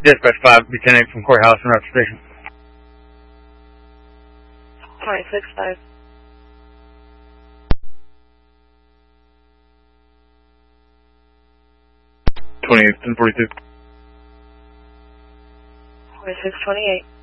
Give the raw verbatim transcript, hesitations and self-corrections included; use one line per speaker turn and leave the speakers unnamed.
Dispatch five, B ten eight from courthouse and Raptor Station.
twenty-six five.
twenty-eight ten forty-two.
twenty-six twenty-eight.